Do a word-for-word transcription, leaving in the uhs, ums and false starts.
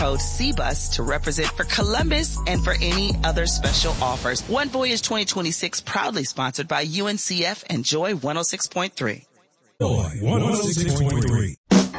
Code C Bus to represent for Columbus and for any other special offers. One Voyage twenty twenty-six proudly sponsored by U N C F and Joy one oh six point three. Joy one oh six point three.